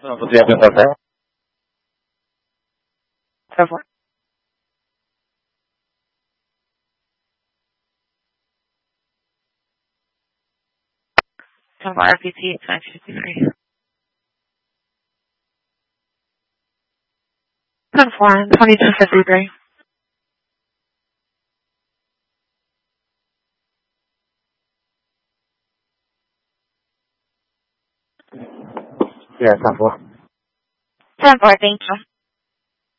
Potrebbe perguntar. 10-4. 10-4 RPT 553. 10-4 2253. Yeah, 10-4. 10-4, thank you.